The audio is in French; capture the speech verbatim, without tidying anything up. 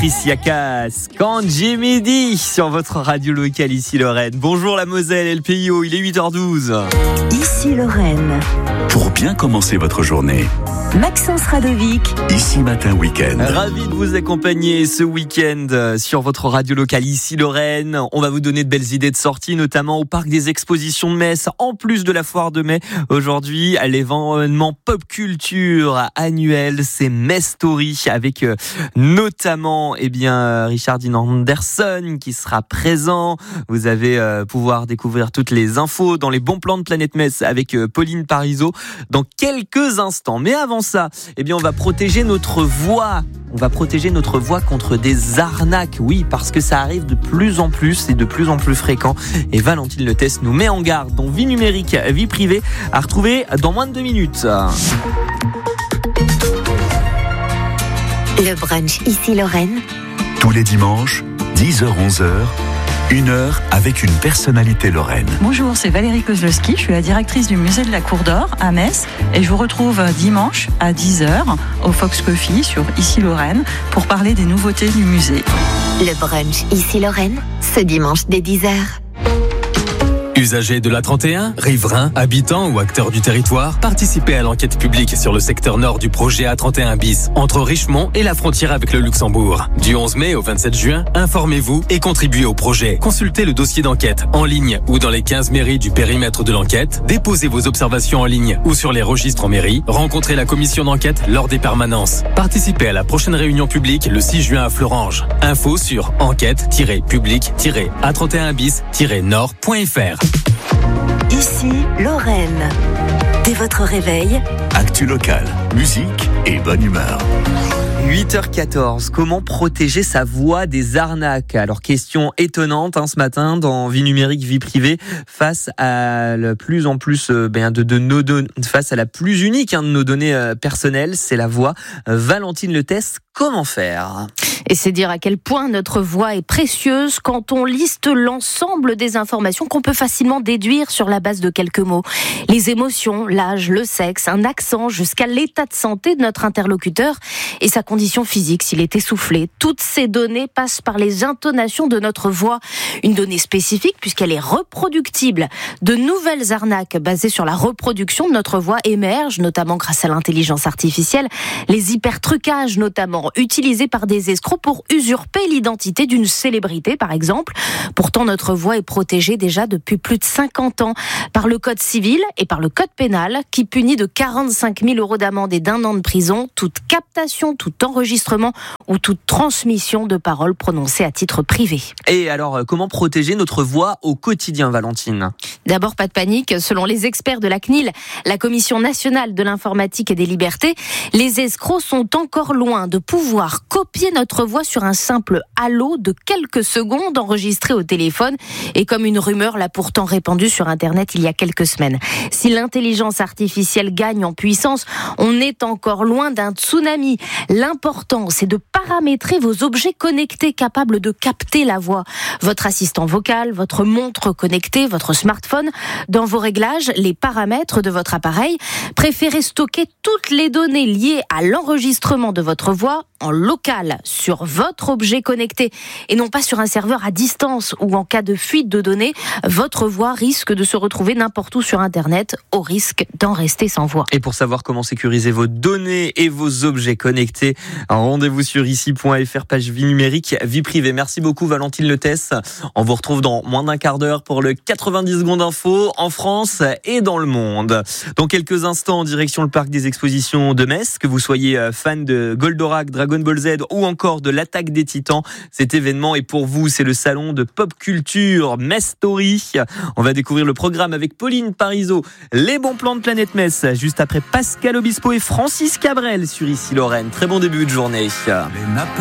Patricia Cass, quand j'ai midi sur votre radio locale ici Lorraine. Bonjour la Moselle et le P I O, il est huit heures douze. Ici Lorraine. Pour bien commencer votre journée. Maxence Radovic. Ici Matin Week-end. Ravi de vous accompagner ce week-end sur votre radio locale ici Lorraine. On va vous donner de belles idées de sortie, notamment au parc des expositions de Metz. En plus de la foire de mai, aujourd'hui, l'événement pop culture annuel, c'est Metz Story, avec notamment eh bien, Richard Dean Anderson qui sera présent. Vous allez euh, pouvoir découvrir toutes les infos dans les bons plans de Planète Metz avec euh, Pauline Parisot dans quelques instants. Mais avant ça, eh bien, on va protéger notre voix. On va protéger notre voix contre des arnaques. Oui, parce que ça arrive de plus en plus et de plus en plus fréquent. Et Valentine Le Test nous met en garde. Donc, vie numérique, vie privée, à retrouver dans moins de deux minutes. Le brunch ici Lorraine. Tous les dimanches, dix heures onze heures, une heure avec une personnalité lorraine. Bonjour, c'est Valérie Kozlowski, je suis la directrice du musée de la Cour d'Or à Metz et je vous retrouve dimanche à dix heures au Fox Coffee sur Ici Lorraine pour parler des nouveautés du musée. Le brunch ici Lorraine, ce dimanche dès dix heures. Usagers de l'A trente et un, riverains, habitants ou acteurs du territoire, participez à l'enquête publique sur le secteur nord du projet A trente et un bis, entre Richemont et la frontière avec le Luxembourg. Du onze mai au vingt-sept juin, informez-vous et contribuez au projet. Consultez le dossier d'enquête en ligne ou dans les quinze mairies du périmètre de l'enquête, déposez vos observations en ligne ou sur les registres en mairie, rencontrez la commission d'enquête lors des permanences. Participez à la prochaine réunion publique le six juin à Fleuranges. Info sur enquête tiret public tiret A trente et un bis tiret nord point f r. Ici Lorraine. Dès votre réveil, Actu locale, musique et bonne humeur. huit heures quatorze, comment protéger sa voix des arnaques? Alors, question étonnante hein, ce matin dans Vie numérique, vie privée, face à la plus en plus euh, ben, de, de nos don- face à la plus unique hein, de nos données euh, personnelles, c'est la voix. Euh, Valentine Le Test, comment faire? Et c'est dire à quel point notre voix est précieuse quand on liste l'ensemble des informations qu'on peut facilement déduire sur la base de quelques mots. Les émotions, l'âge, le sexe, un accent, jusqu'à l'état de santé de notre interlocuteur et sa condition physique, s'il est essoufflé. Toutes ces données passent par les intonations de notre voix. Une donnée spécifique puisqu'elle est reproductible. De nouvelles arnaques basées sur la reproduction de notre voix émergent, notamment grâce à l'intelligence artificielle. Les hypertrucages, notamment, utilisés par des escrocs pour usurper l'identité d'une célébrité, par exemple. Pourtant, notre voix est protégée déjà depuis plus de cinquante ans par le Code civil et par le Code pénal qui punit de quarante-cinq mille euros d'amende et d'un an de prison toute captation, tout enregistrement ou toute transmission de paroles prononcées à titre privé. Et alors, comment protéger notre voix au quotidien, Valentine? D'abord, pas de panique. Selon les experts de la C N I L, la Commission nationale de l'informatique et des libertés, les escrocs sont encore loin de pouvoir copier notre voix sur un simple allô de quelques secondes enregistré au téléphone et comme une rumeur l'a pourtant répandue sur Internet il y a quelques semaines. Si l'intelligence artificielle gagne en puissance, on est encore loin d'un tsunami. L'important, c'est de paramétrer vos objets connectés capables de capter la voix. Votre assistant vocal, votre montre connectée, votre smartphone. Dans vos réglages, les paramètres de votre appareil, préférez stocker toutes les données liées à l'enregistrement de votre voix en local sur votre objet connecté et non pas sur un serveur à distance où en cas de fuite de données, votre voix risque de se retrouver n'importe où sur Internet au risque d'en rester sans voix. Et pour savoir comment sécuriser vos données et vos objets connectés, rendez-vous sur ici point f r, page vie numérique, vie privée. Merci beaucoup Valentine Le Test. On vous retrouve dans moins d'un quart d'heure pour le quatre-vingt-dix secondes info en France et dans le monde. Dans quelques instants, en direction le parc des expositions de Metz, que vous soyez fan de Goldorak, Dragon Ball Z ou encore de l'Attaque des Titans, cet événement est pour vous, c'est le salon de pop culture Metz Story. On va découvrir le programme avec Pauline Parisot, les bons plans de Planète Metz, juste après Pascal Obispo et Francis Cabrel sur Ici Lorraine. Très bon début de journée. Les nappes